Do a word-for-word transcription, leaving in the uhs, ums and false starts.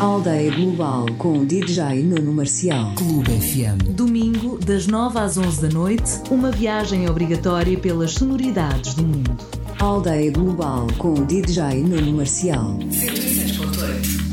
Aldeia Global com o D J Nuno Marcial. Clube F M. Domingo, das nove às onze da noite, uma viagem obrigatória pelas sonoridades do mundo. Aldeia Global com o D J Nuno Marcial. cento e seis ponto oito.